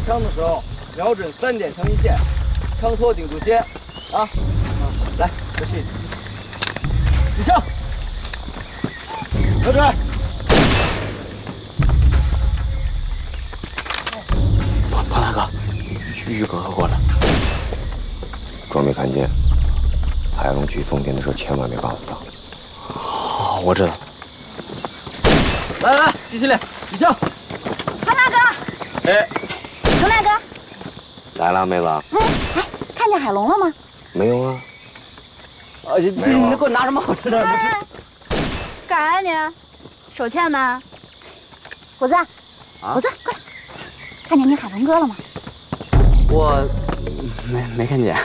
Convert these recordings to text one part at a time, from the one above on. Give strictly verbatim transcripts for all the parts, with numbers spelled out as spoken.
枪的时候，瞄准三点成一线，枪托顶住肩，啊，啊，来，继续，举枪，瞄准。 庞庞大哥，玉哥哥过来， 装没看见。海龙举风电的时候，千万别告诉他。 好，我知道。 来来来，继续练，举枪。 庞大哥， 哎， 程大哥， 来了，妹子。 哎哎，看见海龙了吗？ 没有啊。 啊，你你你给我拿什么好吃的？ 哎，干啥呢？收钱呢？虎子，虎子，过来，看见你海龙哥了吗？ 我没没看见。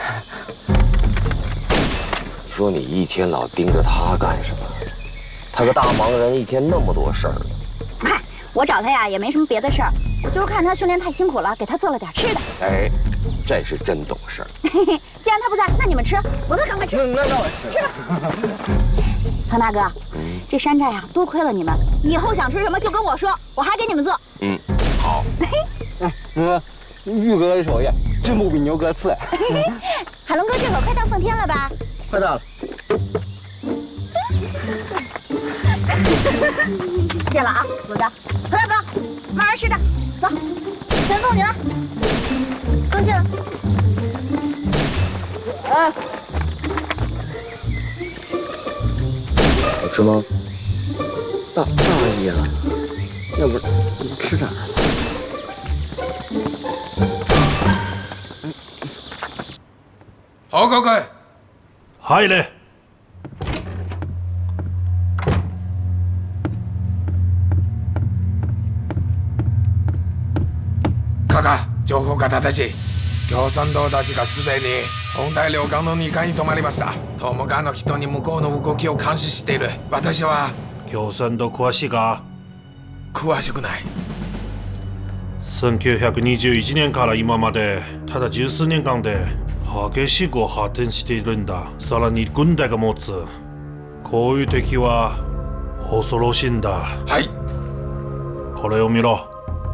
说你一天老盯着他干什么？他个大忙人，一天那么多事儿。 嗨，我找他呀也没什么别的事儿，我就是看他训练太辛苦了，给他做了点吃的。 哎，这是真懂事儿。 嘿嘿，既然他不在，那你们吃，我再赶快吃。 那那我吃吧。唐大哥，嗯，这山寨呀，多亏了你们，以后想吃什么就跟我说，我还给你们做。 嗯，好。 哎，嗯，玉哥哥的手艺真不比牛哥次。 海龙哥这会儿快到奉天了吧？ 快到了。 谢了啊，虎子，唐大哥，慢慢吃着，走，全送你了，恭喜了。 哎， 好吃吗？ 大大爷了，要不吃点儿？ 報告佢。 入れ。 カカ、情報が正しい。共産党たちがすでに本大領艦のにかいに泊まりました。友果の人に向こうの動きを監視している。私は共産党詳しいか？ 詳しくない。 せんきゅうひゃくにじゅういちねんから今までただ十数年間で激しく発展しているんだ。さらに軍隊が持つこういう敵は恐ろしいんだ。 はい。 これを見ろ。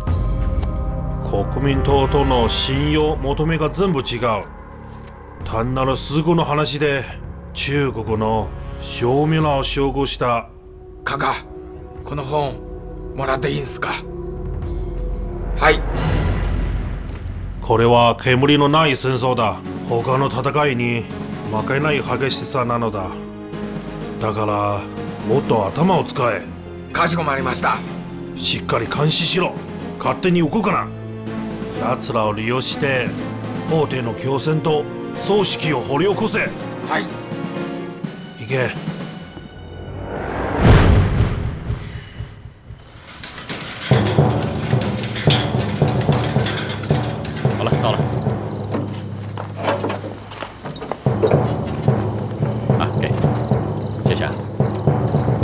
国民党との信用求めが全部違う。単なる数語の話で中国の正面を照合した。 カカ、この本もらっていいんすか？はい。 これは煙のない戦争だ。他の戦いに負けない激しさなのだ。だからもっと頭を使え。 かしこまりました。 しっかり監視しろ。勝手に動くな。奴らを利用して大手の共産と組織を掘り起こせ。 はい。 行け。